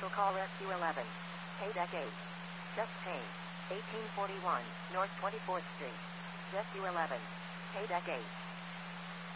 Special Call Rescue 11. Paydeck 8. Just Payne. 1841, North 24th Street. Rescue 11. Paydeck 8.